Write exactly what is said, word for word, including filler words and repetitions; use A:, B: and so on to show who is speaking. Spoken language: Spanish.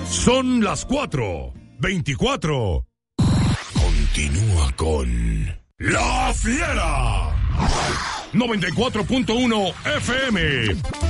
A: Son las cuatro veinticuatro. Continúa con La Fiera. noventa y cuatro punto uno F M.